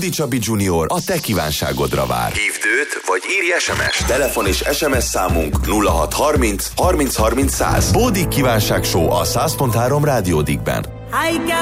Bódi Csabi Junior a te kívánságodra vár. Hívd őt, vagy írj SMS-t. Telefon és SMS számunk 0630 30 30 100. Bódi Kívánság Show a 100.3 Rádiódikben.